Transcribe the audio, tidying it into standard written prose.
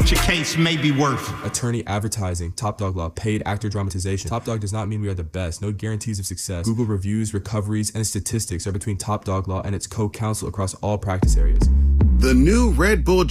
what your case may be worth. Attorney advertising, Top Dog Law, paid actor dramatization. Top Dog does not mean we are the best. No guarantees of success. Google reviews, recoveries, and statistics are between Top Dog Law and its co-counsel across all practice areas. The new Red Bull